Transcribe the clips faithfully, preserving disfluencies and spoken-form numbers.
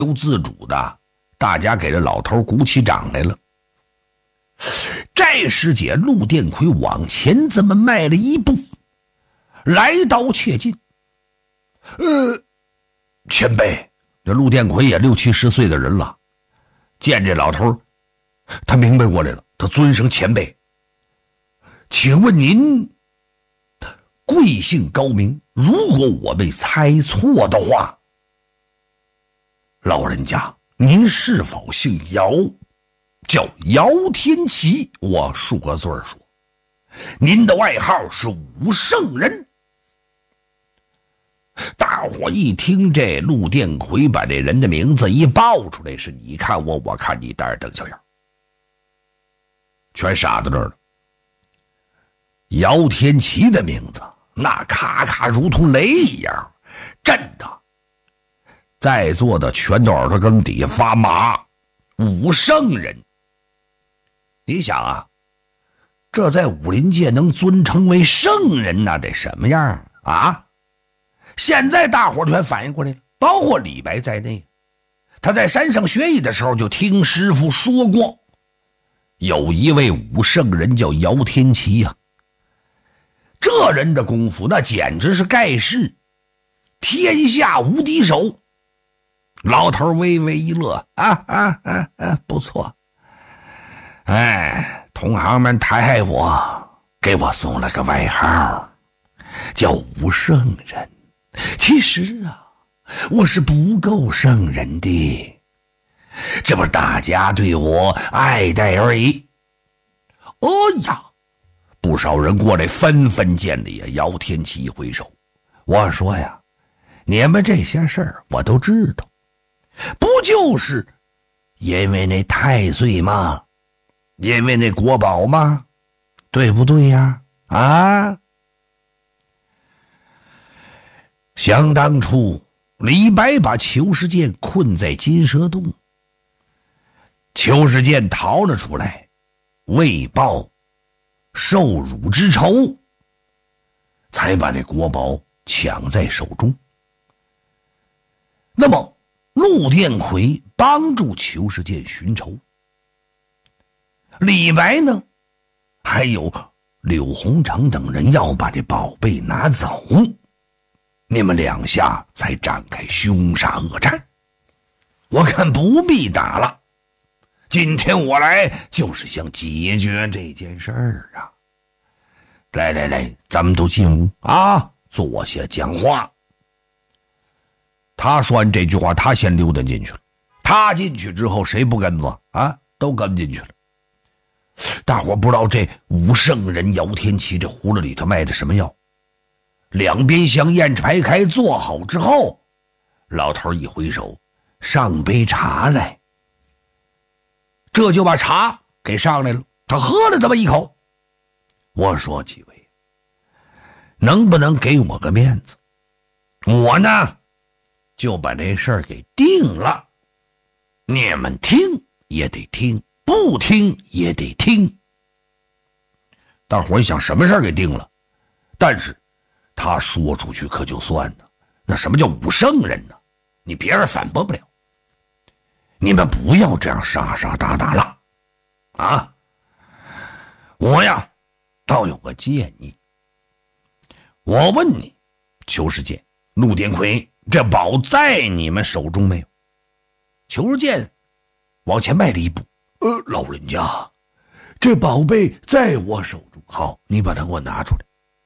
由自主的，大家给这老头鼓起掌来了。这时节，陆殿魁往前这么迈了一步，来到切近。呃，前辈，这陆殿魁也六七十岁的人了，见这老头，他明白过来了，他尊声前辈。请问您贵姓高明？如果我没猜错的话，老人家，您是否姓姚？叫姚天齐。我数个字儿说，您的外号是武圣人。大伙一听这陆殿魁把这人的名字一报出来，是你看我，我看你，带着瞪小眼，全傻在这儿了。姚天齐的名字那咔咔如同雷一样，震的在座的全都耳朵根底下发麻。武圣人，你想啊，这在武林界能尊称为圣人，那得什么样啊？现在大伙全反应过来了，包括李白在内。他在山上学艺的时候就听师傅说过，有一位武圣人叫姚天齐呀、啊，这人的功夫那简直是盖世，天下无敌手。老头微微一乐，啊啊啊啊，不错。哎，同行们抬爱我，给我送了个外号，叫武圣人。其实啊，我是不够圣人的，这不是大家对我爱戴而已。哎呀，不少人过来纷纷见礼啊。姚天齐一挥手，我说呀，你们这些事儿我都知道，不就是因为那太岁吗？因为那国宝吗？对不对呀？啊！想当初李白把裘世健困在金蛇洞，裘世健逃了出来，为报受辱之仇，才把这国宝抢在手中。那么陆殿魁帮助裘世健寻仇，李白呢，还有柳红成等人要把这宝贝拿走，你们两下才展开凶杀恶战。我看不必打了，今天我来就是想解决这件事儿啊。来来来，咱们都进屋啊，坐下讲话。他说完这句话，他先溜达进去了。他进去之后，谁不跟着啊？都跟进去了。大伙不知道这武圣人姚天齐这葫芦里头卖的什么药。两边香烟排开，坐好之后，老头一挥手，上杯茶来。这就把茶给上来了。他喝了这么一口，我说几位，能不能给我个面子？我呢，就把这事儿给定了。你们听也得听，不听也得听。大伙一想，什么事儿给定了？但是他说出去可就算呢，那什么叫武圣人呢？你别人反驳不了。你们不要这样傻傻打打了啊！我呀倒有个建议。我问你，裘世健、陆殿魁，这宝在你们手中没有？裘世健往前迈了一步，呃，老人家，这宝贝在我手中。好，你把它给我拿出来。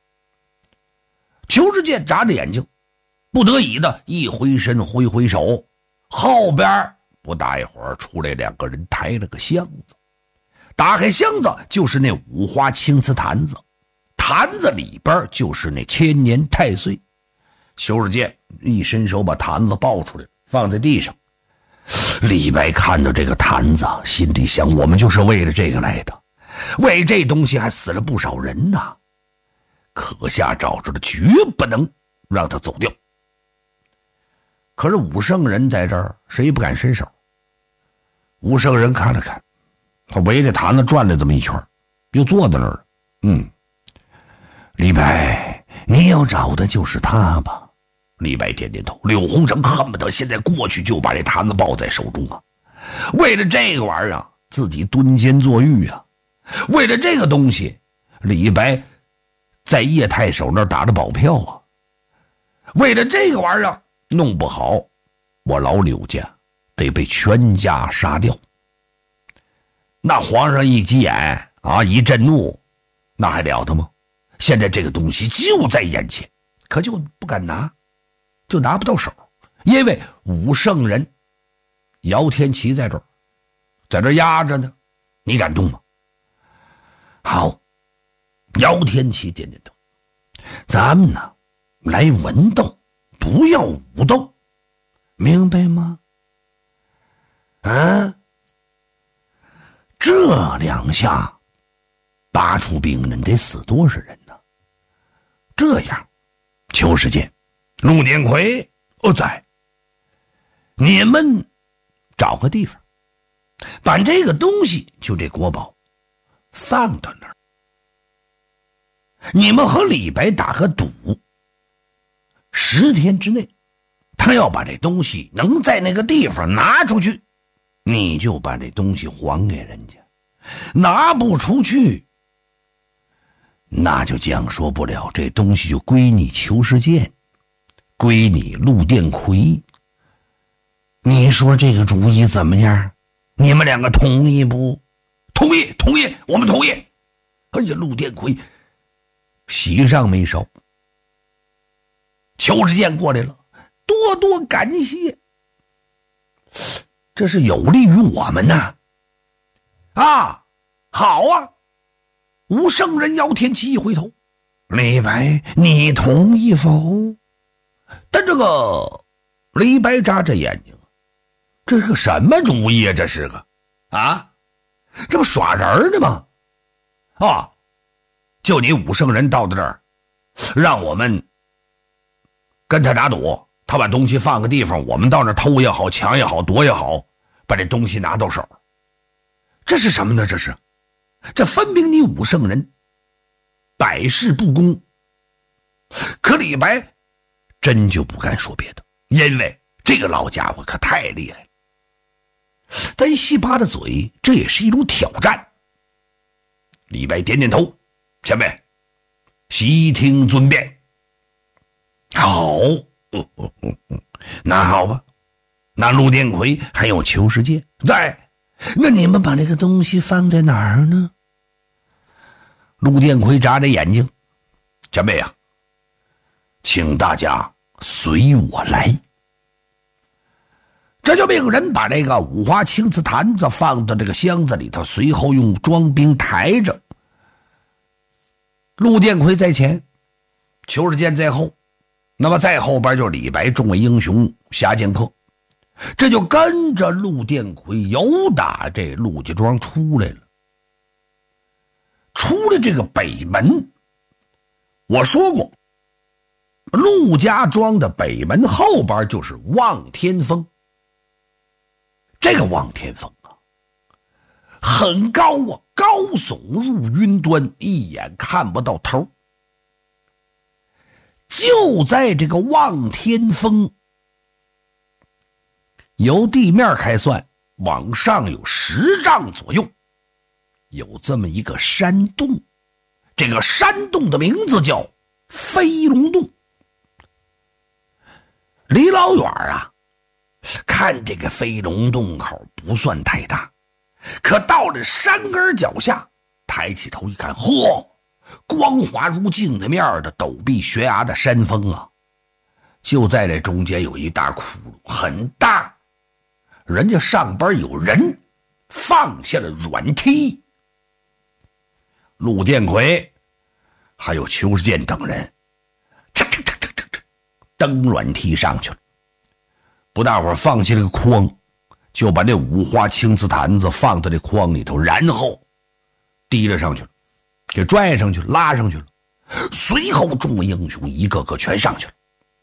裘世健眨着眼睛，不得已的一挥身挥挥手，后边不大一会儿出来两个人，抬了个箱子。打开箱子就是那五花青瓷坛子，坛子里边就是那千年太岁。裘世健一伸手把坛子抱出来，放在地上。李白看到这个坛子，心里想，我们就是为了这个来的，为这东西还死了不少人呐，可下找着了，绝不能让他走掉。可是武圣人在这儿，谁也不敢伸手。武圣人看了看，他围着坛子转了这么一圈，就坐在那儿了。嗯，李白，你要找的就是他吧？ 李白点点头。柳洪生恨不得现在过去就把这坛子抱在手中啊！为了这个玩意儿啊，自己蹲监坐狱啊！为了这个东西，李白在叶太守那儿打了保票啊！为了这个玩意儿，弄不好我老柳家得被全家杀掉。那皇上一急眼啊，一震怒，那还了得吗？现在这个东西就在眼前，可就不敢拿，就拿不到手，因为武圣人姚天齐在这儿，在这压着呢，你敢动吗？好，姚天齐点点头，咱们呢来文斗，不要武斗，明白吗？啊，这两下拔出兵刃得死多少人呢？这样，邱世坚、陆年魁哦在，你们找个地方，把这个东西，就这国宝放到那儿。你们和李白打个赌，十天之内，他要把这东西能在那个地方拿出去，你就把这东西还给人家；拿不出去，那就讲说不了，这东西就归你邱世坚，归你陆殿魁。你说这个主意怎么样？你们两个同意不？同意，同意，我们同意。哎呀，陆殿魁喜上眉梢。邱世坚过来了，多多感谢，这是有利于我们呐！啊，好啊！吴圣人姚天齐一回头，李白，你同意否？但这个李白眨着眼睛，这是个什么主意啊？这是个啊，这不耍人呢吗？啊，就你武圣人到这儿，让我们跟他打赌，他把东西放个地方，我们到那儿偷也好，抢也好，夺也好，把这东西拿到手。这是什么呢？这是，这分明你武圣人百事不公。可李白真就不敢说别的，因为这个老家伙可太厉害了。他一细巴的嘴，这也是一种挑战。李白点点头，前辈，悉听尊便。好，哦哦哦哦，那好吧，那陆殿魁还有邱世坚在，那你们把这个东西放在哪儿呢？陆殿魁眨着眼睛，前辈啊，请大家随我来。这就命人把这个五花青瓷坛子放到这个箱子里头，随后用装兵抬着。陆殿魁在前，邱世坚在后，那么在后边就是李白众位英雄侠剑客，这就跟着陆殿魁由打这陆家庄出来了。出了这个北门，我说过，陆家庄的北门后边就是望天峰。这个望天峰啊，很高啊，高耸入云端，一眼看不到头。就在这个望天峰由地面开算，往上有十丈左右，有这么一个山洞。这个山洞的名字叫飞龙洞。离老远啊，看这个飞龙洞口不算太大，可到了山根脚下，抬起头一看，嚯，光滑如镜子面的陡壁悬崖的山峰啊，就在这中间有一大窟窿，很大。人家上边有人放下了软梯，陆殿魁还有邱世坚等人登软梯上去了。不大会儿放下了个筐，就把这五花青瓷坛子放到这筐里头，然后提了上去了，给拽上去了，拉上去了。随后众位英雄一个个全上去了。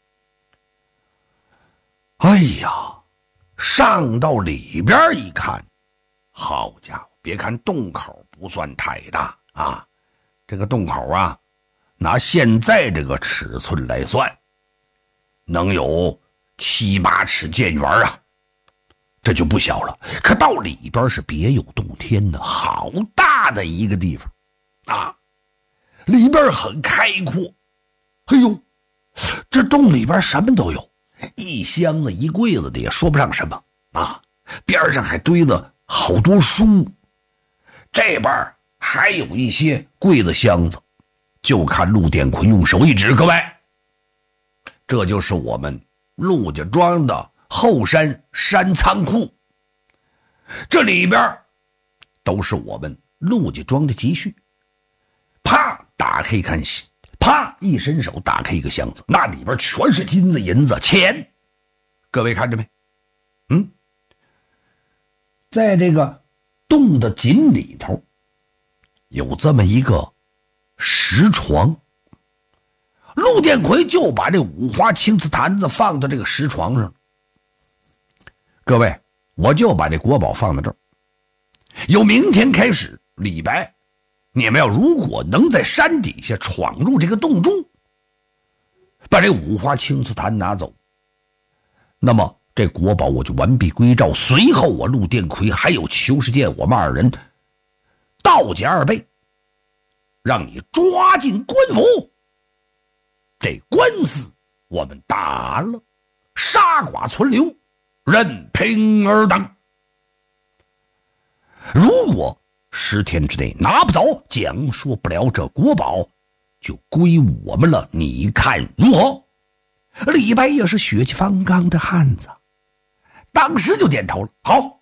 哎呀，上到里边一看，好家伙，别看洞口不算太大啊，这个洞口啊，拿现在这个尺寸来算， 能有七八尺见圆啊，这就不小了。可到里边是别有洞天的，好大的一个地方啊！里边很开阔，哎呦，这洞里边什么都有，一箱子一柜子的也说不上什么啊，边上还堆了好多书，这边还有一些柜子箱子。就看陆殿魁用手一指，各位，这就是我们陆家庄的后山山仓库，这里边都是我们陆家庄的积蓄。啪，打开一看，啪一伸手打开一个箱子，那里边全是金子银子钱，各位看着没？嗯，在这个洞的井里头有这么一个石床，陆殿魁就把这五花青瓷坛子放到这个石床上。各位，我就把这国宝放在这儿。由明天开始，李白，你们要如果能在山底下闯入这个洞中，把这五花青瓷坛拿走，那么这国宝我就完璧归赵。随后我陆殿魁还有裘世剑，我们二人道价二倍，让你抓进官府，这官司我们打了，杀剐存留，任平而当。如果十天之内拿不走，讲说不了，这国宝就归我们了，你看如何？李白也是血气方刚的汉子，当时就点头了。好，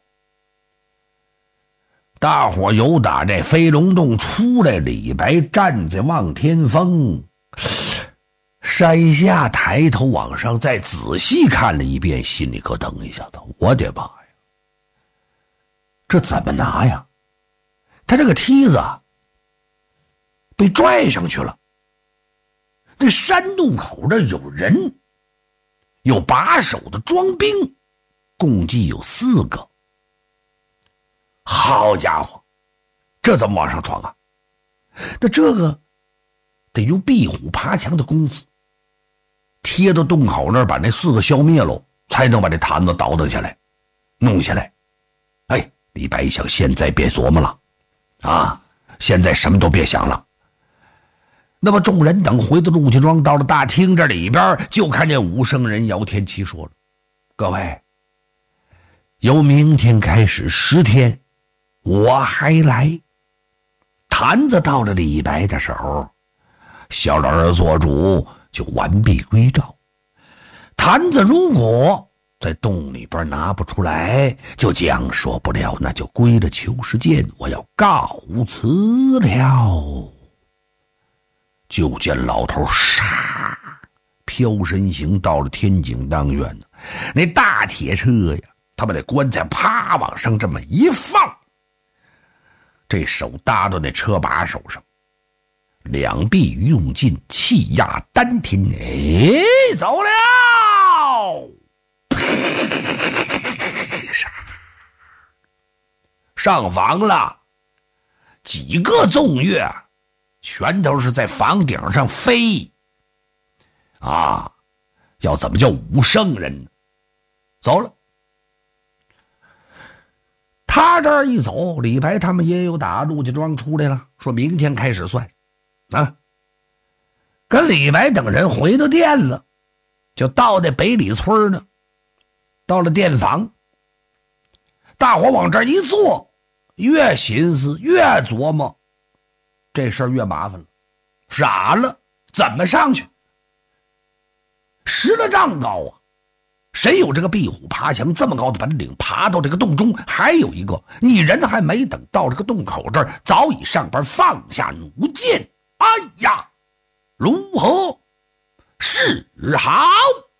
大伙由打这飞龙洞出来，李白站在望天峰山下，抬头往上再仔细看了一遍，心里咯噔一下子，我的妈呀，这怎么拿呀？他这个梯子啊被拽上去了，这山洞口这有人，有把守的庄兵，共计有四个。好家伙，这怎么往上闯啊？那这个得用壁虎爬墙的功夫，贴到洞口那儿把那四个消灭喽，才能把这坛子倒腾下来，弄下来。哎，李白想，现在别琢磨了啊，现在什么都别想了。那么众人等回到陆家庄，到了大厅这里边，就看见武圣人姚天齐说了：各位，由明天开始十天我还来。坛子到了李白的时候，小老儿做主，就完璧归赵。坛子如果在洞里边拿不出来，就讲说不了，那就归了裘世剑，我要告辞了。就见老头唰飘身行到了天井当院呢，那大铁车呀，他把那棺材啪往上这么一放，这手搭到那车把手上，两臂用劲，气压丹田，哎，走了，上房了。几个纵跃全都是在房顶上飞啊！要怎么叫武圣人呢？走了。他这儿一走，李白他们也有打陆家庄出来了，说明天开始算啊。跟李白等人回到店了，就到那北里村呢，到了店房，大伙往这儿一坐，越寻思越琢磨，这事儿越麻烦了。傻了，怎么上去？十来丈高啊，谁有这个壁虎爬墙这么高的本领，爬到这个洞中？还有一个，你人还没等到这个洞口这儿，早已上边放下弩箭。哎呀，如何是好？